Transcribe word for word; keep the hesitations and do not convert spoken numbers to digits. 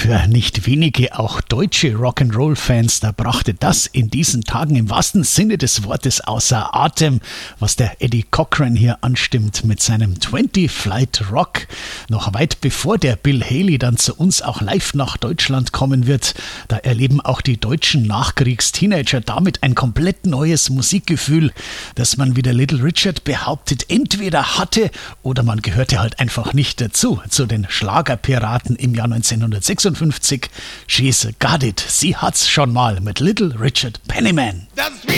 für nicht wenige, auch deutsche Rock'n'Roll-Fans, da brachte das in diesen Tagen im wahrsten Sinne des Wortes außer Atem, was der Eddie Cochran hier anstimmt mit seinem zwanzig Flight Rock. Noch weit bevor der Bill Haley dann zu uns auch live nach Deutschland kommen wird, da erleben auch die deutschen Nachkriegsteenager damit ein komplett neues Musikgefühl, das man, wie der Little Richard behauptet, entweder hatte oder man gehörte halt einfach nicht dazu, zu den Schlagerpiraten im Jahr neunzehnhundertsechsundfünfzig. She's got it. Sie hat's schon mal mit Little Richard Penniman.